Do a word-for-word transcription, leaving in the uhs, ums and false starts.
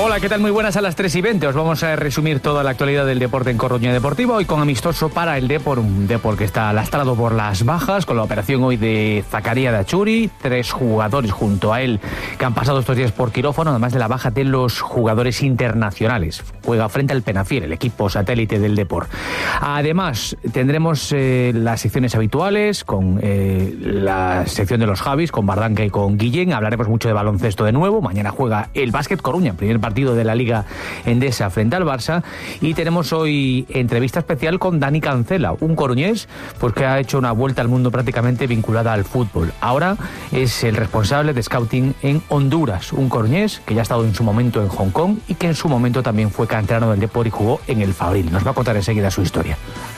Hola, ¿qué tal? Muy buenas. A las tres y veinte os vamos a resumir toda la actualidad del deporte en Coruña Deportivo. Hoy con amistoso para el Depor, un Depor que está lastrado por las bajas, con la operación hoy de Zacarías de Achuri, tres jugadores junto a él que han pasado estos días por quirófano, además de la baja de los jugadores internacionales. Juega frente al Penafiel, el equipo satélite del Depor. Además, tendremos eh, las secciones habituales, con eh, la sección de los Javis, con Bardanca y con Guillén. Hablaremos mucho de baloncesto de nuevo. Mañana juega el Básquet Coruña, primer partido de la Liga Endesa frente al Barça, y tenemos hoy entrevista especial con Dani Cancela, un coruñés pues que ha hecho una vuelta al mundo prácticamente vinculada al fútbol. Ahora es el responsable de scouting en Honduras, un coruñés que ya ha estado en su momento en Hong Kong y que en su momento también fue canterano del Depor y jugó en el Fabril. Nos va a contar enseguida su historia.